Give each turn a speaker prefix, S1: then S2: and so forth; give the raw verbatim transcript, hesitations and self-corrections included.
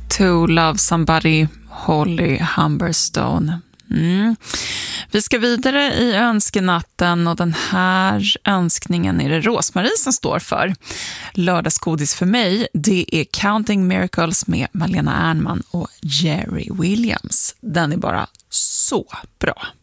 S1: To Love Somebody, Holly Humberstone. Mm. Vi ska vidare i önskenatten och den här önskningen är det Rosmarie som står för. Lördagsgodis för mig, det är Counting Miracles med Malena Ernman och Jerry Williams. Den är bara så bra.